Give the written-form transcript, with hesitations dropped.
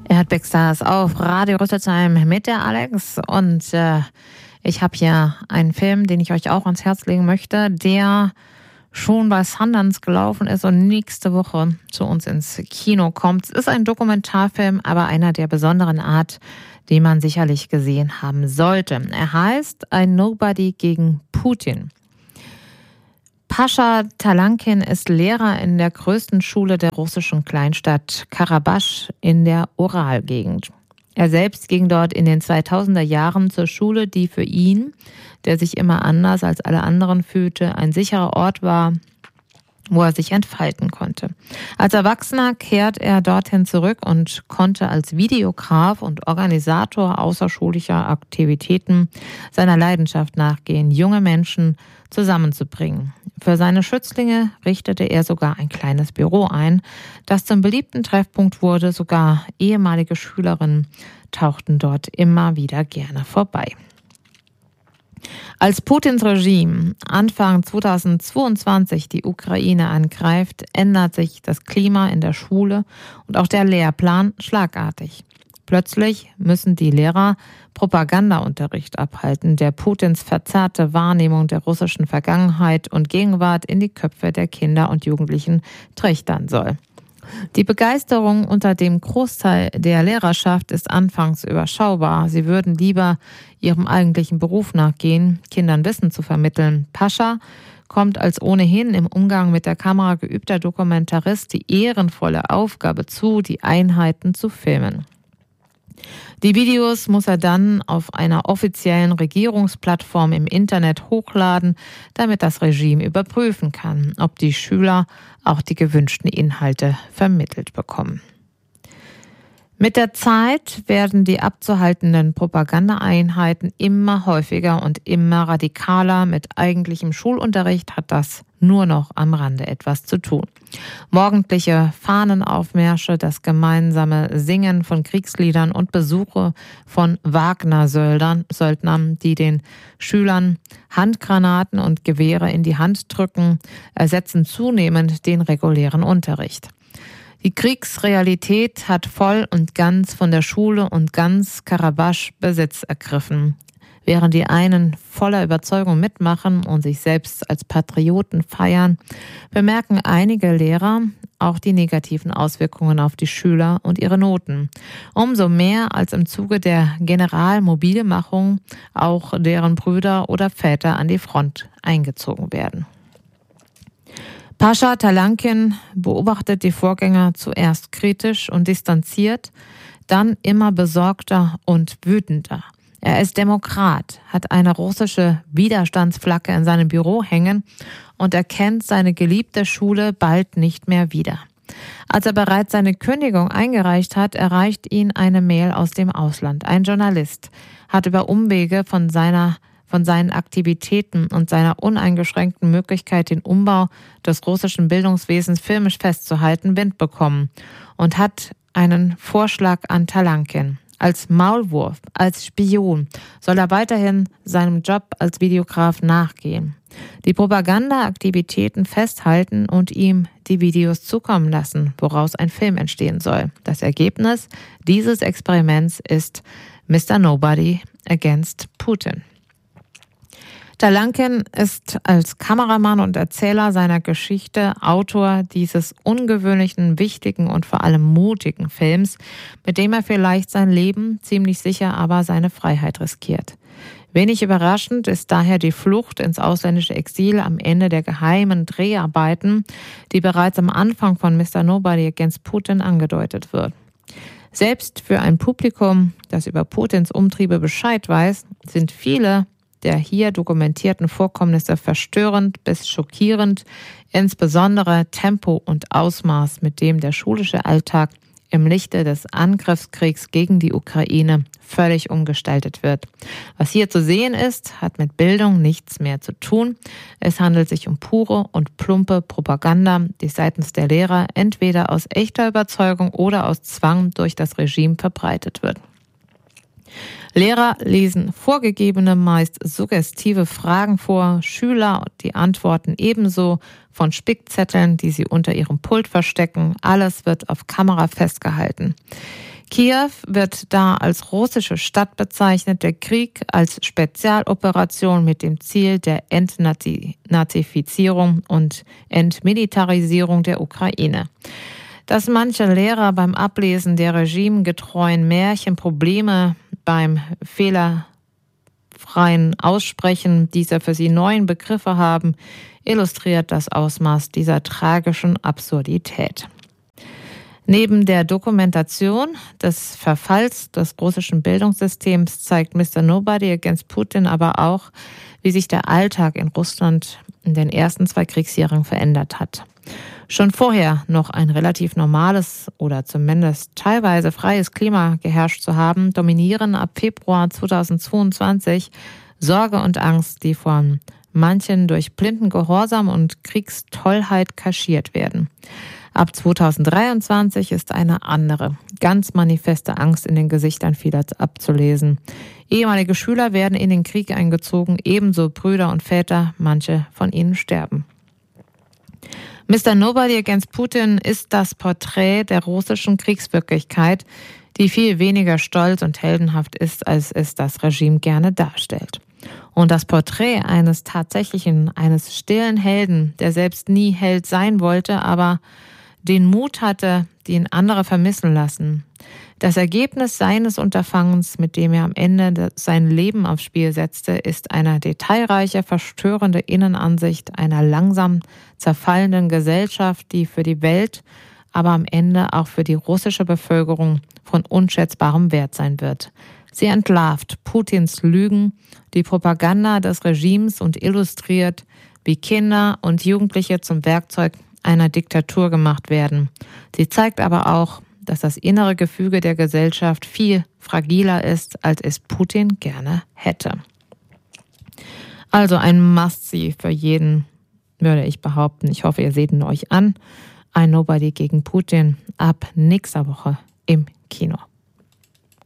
Er hat Backstars auf Radio Rüsselsheim mit der Alex und ich habe hier einen Film, den ich euch auch ans Herz legen möchte, der schon bei Sundance gelaufen ist und nächste Woche zu uns ins Kino kommt. Es ist ein Dokumentarfilm, aber einer der besonderen Art, den man sicherlich gesehen haben sollte. Er heißt Ein Nobody gegen Putin. Pascha Talankin ist Lehrer in der größten Schule der russischen Kleinstadt Karabasch in der Uralgegend. Er selbst ging dort in den 2000er Jahren zur Schule, die für ihn, der sich immer anders als alle anderen fühlte, ein sicherer Ort war, wo er sich entfalten konnte. Als Erwachsener kehrt er dorthin zurück und konnte als Videograf und Organisator außerschulischer Aktivitäten seiner Leidenschaft nachgehen, junge Menschen zusammenzubringen. Für seine Schützlinge richtete er sogar ein kleines Büro ein, das zum beliebten Treffpunkt wurde. Sogar ehemalige Schülerinnen tauchten dort immer wieder gerne vorbei. Als Putins Regime Anfang 2022 die Ukraine angreift, ändert sich das Klima in der Schule und auch der Lehrplan schlagartig. Plötzlich müssen die Lehrer Propagandaunterricht abhalten, der Putins verzerrte Wahrnehmung der russischen Vergangenheit und Gegenwart in die Köpfe der Kinder und Jugendlichen trichtern soll. Die Begeisterung unter dem Großteil der Lehrerschaft ist anfangs überschaubar. Sie würden lieber ihrem eigentlichen Beruf nachgehen, Kindern Wissen zu vermitteln. Pascha kommt als ohnehin im Umgang mit der Kamera geübter Dokumentarist die ehrenvolle Aufgabe zu, die Einheiten zu filmen. Die Videos muss er dann auf einer offiziellen Regierungsplattform im Internet hochladen, damit das Regime überprüfen kann, ob die Schüler auch die gewünschten Inhalte vermittelt bekommen. Mit der Zeit werden die abzuhaltenden Propagandaeinheiten immer häufiger und immer radikaler. Mit eigentlichem Schulunterricht hat das nur noch am Rande etwas zu tun. Morgendliche Fahnenaufmärsche, das gemeinsame Singen von Kriegsliedern und Besuche von Wagner-Söldnern, die den Schülern Handgranaten und Gewehre in die Hand drücken, ersetzen zunehmend den regulären Unterricht. Die Kriegsrealität hat voll und ganz von der Schule und ganz Karabasch Besitz ergriffen. Während die einen voller Überzeugung mitmachen und sich selbst als Patrioten feiern, bemerken einige Lehrer auch die negativen Auswirkungen auf die Schüler und ihre Noten. Umso mehr als im Zuge der Generalmobilmachung auch deren Brüder oder Väter an die Front eingezogen werden. Pascha Talankin beobachtet die Vorgänger zuerst kritisch und distanziert, dann immer besorgter und wütender. Er ist Demokrat, hat eine russische Widerstandsflagge in seinem Büro hängen und erkennt seine geliebte Schule bald nicht mehr wieder. Als er bereits seine Kündigung eingereicht hat, erreicht ihn eine Mail aus dem Ausland. Ein Journalist hat über Umwege von seinen Aktivitäten und seiner uneingeschränkten Möglichkeit, den Umbau des russischen Bildungswesens filmisch festzuhalten, Wind bekommen und hat einen Vorschlag an Talankin. Als Maulwurf, als Spion soll er weiterhin seinem Job als Videograf nachgehen, die Propagandaaktivitäten festhalten und ihm die Videos zukommen lassen, woraus ein Film entstehen soll. Das Ergebnis dieses Experiments ist Mr. Nobody against Putin. Talankin ist als Kameramann und Erzähler seiner Geschichte Autor dieses ungewöhnlichen, wichtigen und vor allem mutigen Films, mit dem er vielleicht sein Leben, ziemlich sicher aber seine Freiheit riskiert. Wenig überraschend ist daher die Flucht ins ausländische Exil am Ende der geheimen Dreharbeiten, die bereits am Anfang von Mr. Nobody against Putin angedeutet wird. Selbst für ein Publikum, das über Putins Umtriebe Bescheid weiß, sind viele der hier dokumentierten Vorkommnisse verstörend bis schockierend, insbesondere Tempo und Ausmaß, mit dem der schulische Alltag im Lichte des Angriffskriegs gegen die Ukraine völlig umgestaltet wird. Was hier zu sehen ist, hat mit Bildung nichts mehr zu tun. Es handelt sich um pure und plumpe Propaganda, die seitens der Lehrer entweder aus echter Überzeugung oder aus Zwang durch das Regime verbreitet wird. Lehrer lesen vorgegebene, meist suggestive Fragen vor, Schüler die Antworten ebenso von Spickzetteln, die sie unter ihrem Pult verstecken. Alles wird auf Kamera festgehalten. Kiew wird da als russische Stadt bezeichnet, der Krieg als Spezialoperation mit dem Ziel der Entnazifizierung und Entmilitarisierung der Ukraine. Dass manche Lehrer beim Ablesen der regimegetreuen Märchen Probleme beim fehlerfreien Aussprechen dieser für sie neuen Begriffe haben, illustriert das Ausmaß dieser tragischen Absurdität. Neben der Dokumentation des Verfalls des russischen Bildungssystems zeigt Mr. Nobody Against Putin aber auch, wie sich der Alltag in Russland in den ersten 2 Kriegsjahren verändert hat. Schon vorher noch ein relativ normales oder zumindest teilweise freies Klima geherrscht zu haben, dominieren ab Februar 2022 Sorge und Angst, die von manchen durch blinden Gehorsam und Kriegstollheit kaschiert werden. Ab 2023 ist eine andere, ganz manifeste Angst in den Gesichtern vieler abzulesen. Ehemalige Schüler werden in den Krieg eingezogen, ebenso Brüder und Väter, manche von ihnen sterben. Mr. Nobody Against Putin ist das Porträt der russischen Kriegswirklichkeit, die viel weniger stolz und heldenhaft ist, als es das Regime gerne darstellt. Und das Porträt eines stillen Helden, der selbst nie Held sein wollte, aber den Mut hatte, den andere vermissen lassen. Das Ergebnis seines Unterfangens, mit dem er am Ende sein Leben aufs Spiel setzte, ist eine detailreiche, verstörende Innenansicht einer langsam zerfallenden Gesellschaft, die für die Welt, aber am Ende auch für die russische Bevölkerung von unschätzbarem Wert sein wird. Sie entlarvt Putins Lügen, die Propaganda des Regimes und illustriert, wie Kinder und Jugendliche zum Werkzeug einer Diktatur gemacht werden. Sie zeigt aber auch, dass das innere Gefüge der Gesellschaft viel fragiler ist, als es Putin gerne hätte. Also ein Must-See für jeden, würde ich behaupten. Ich hoffe, ihr seht ihn euch an. Ein Nobody gegen Putin ab nächster Woche im Kino.